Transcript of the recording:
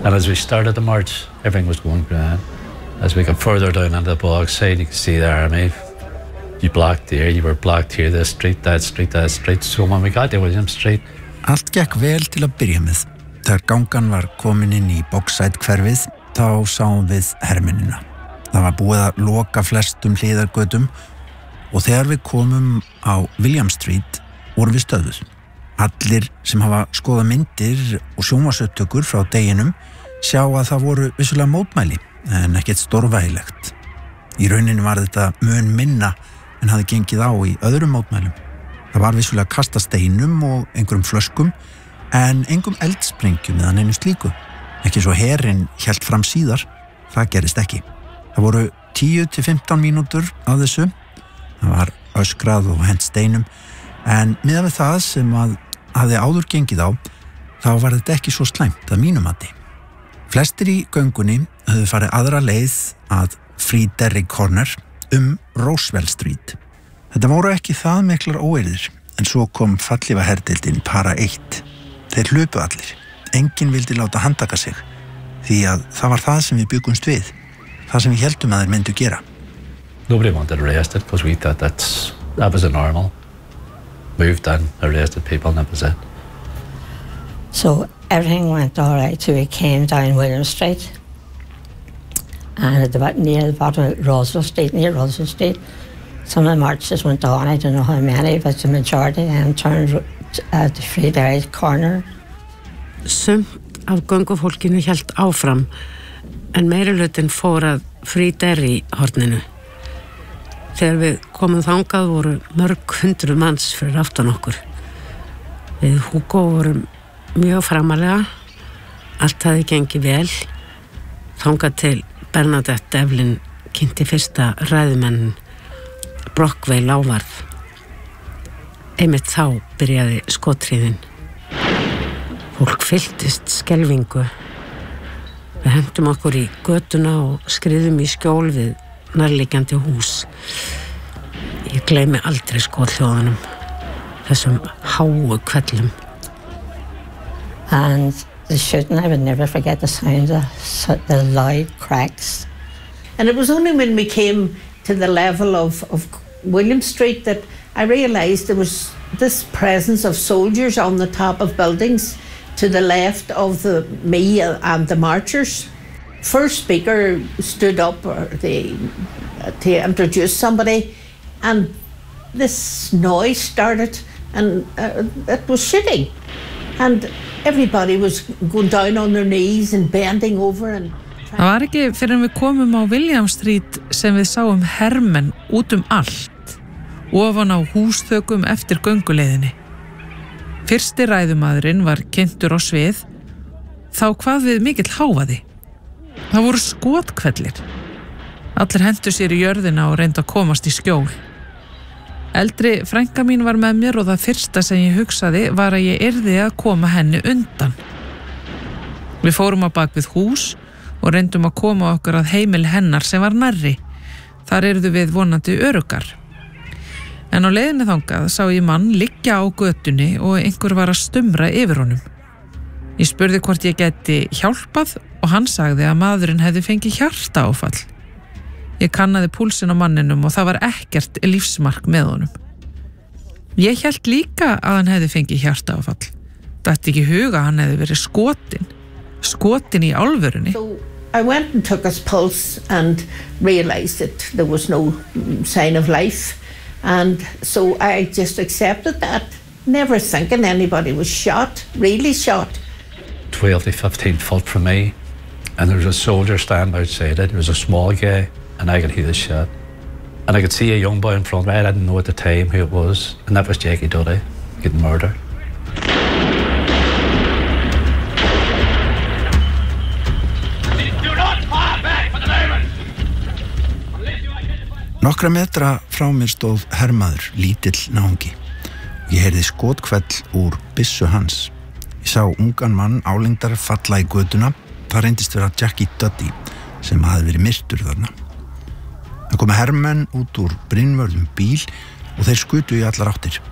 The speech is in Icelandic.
And as we started the march, everything was going grand. As we got further down on the bog side, you could see the army. You blocked there, you were blocked here, this street, that street, that street. So when we got to William Street... Allt gekk vel til að byrja með. Þegar gangan var komin inn í Bogside hverfið, þá sáum við hermennina. Það var búið að loka flestum hliðargötum og þegar við komum á William Street vorum við stöðuð. Allir sem hafa skoðað myndir og sjónvarpsupptökur frá deginum sjá að það voru vissulega mótmæli en ekkert stórvægilegt. Í rauninni var þetta mun minna en hafði gengið á í öðrum mótmælum. Það var vissulega kasta steinum og einhverjum flöskum en engum eldsprengjum eða neinu slíku. Ekki svo herinn hélt fram síðar, það gerist ekki. Það voru 10 til 15 mínútur á þessu. Það var öskrað og hent steinum en miðað við það sem að hafði áður gengið á, þá var þetta ekki svo slæmt að mínum mati. Flestir í göngunni höfðu farið aðra leið að Friedrich Corner Roosevelt Street. Þetta voru ekki það miklar óeirðir, en svo kom fallífa herdeildin para 1. Þeir hlupu allir. Enginn vildi láta handtaka sig, því að það var það sem við byggumst við, það sem við héldum að þeir myndu gera. Nobody wanted arrested because we thought that was a normal. Moved and arrested people and that was it. So everything went all right till we came down William Street and near the bottom of Roosevelt Street, some of the marches went on. I don't know how many, but the majority then turned to Friedrich Corner. Sumt af göngufólkinu hélt áfram en meirihlutinn fór að Friedrich horninu. Þegar við komum þangað voru mörg 100 manns fyrir aftan okkur. Við Hugo vorum mjög framalega, allt hafði gengið vel, þangað til Bernadette Devlin kynnti fyrsta ræðumennin Brockway lávarð. Einmitt þá byrjaði skothríðin. Fólk fylltist skelfingu. Við hentum okkur í götuna og skriðum í skjól við nærliggjandi hús. Ég gleymi aldrei skothljóðunum, þessum háu hvellum. And the shooting, I would never forget the sound of the loud cracks. And it was only when we came to the level of William Street that I realised there was this presence of soldiers on the top of buildings to the left of me and the marchers. First speaker stood up to introduce somebody and this noise started and it was shooting and everybody was going down on their knees and bending over and Það var ekki fyrir en við komum á William Street sem við sáum hermenn út allt ofan á húsþökum eftir gönguleiðinni. Fyrsti ræðumaðurinn var kynntur á svið þá hvað við mikill hávaði. Það voru skotkvellir. Allir hentu sér í jörðina og reyndu að komast í skjól. Eldri frænka mín var með mér og það fyrsta sem ég hugsaði var að ég yrði að koma henni undan. Við fórum á bak við hús og reyndum að koma okkur að heimil hennar sem var nærri. Þar yrðu við vonandi öruggar. En á leiðinni þangað sá ég mann liggja á götunni og einhver var að stumra yfir honum. Ég spurði hvort ég gæti hjálpað og hann sagði að maðurinn hefði fengið hjartaáfall. Ég kannaði púlsinn á manninum og það var ekkert lífsmark með honum. Ég hélt líka að hann hefði fengið hjartaáfall. Datt ekki í huga að hann hefði verið skotin í álfurunni. So I went and took his pulse and realised that there was no sign of life. And so I just accepted that, never thinking anybody was shot, really shot. 12 to 15 foot from me, and there was a soldier standing outside it. There was a small guy, and I could hear the shot. And I could see a young boy in front of me. I didn't know at the time who it was, and that was Jackie Duddy getting murdered. Nokkra metra frá mér stóð hermaður, lítill náungi. Ég heyrði skothvell úr byssu hans. Ég sá ungan mann álengdar falla í götuna. Það reyndist vera Jackie Duddy sem hafði verið myrtur þarna. Það komu hermenn út úr brinnvörðum bíl og þeir skutu í allar áttir.